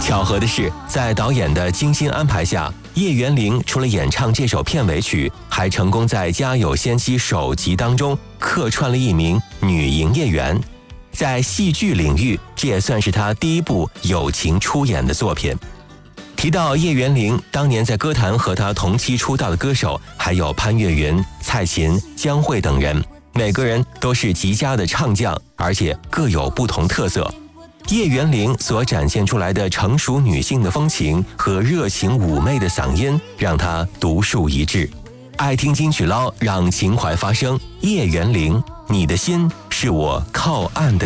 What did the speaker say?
巧合的是，在导演的精心安排下，叶元玲除了演唱这首片尾曲，还成功在《家有仙妻》首集当中客串了一名女营业员。在戏剧领域，这也算是她第一部友情出演的作品。提到叶元玲，当年在歌坛和她同期出道的歌手还有潘越云、蔡琴、江蕙等人，每个人都是极佳的唱将，而且各有不同特色。叶元玲所展现出来的成熟女性的风情和热情妩媚的嗓音，让她独树一帜。爱听金曲捞，让情怀发声。叶元玲，你的心是我靠岸的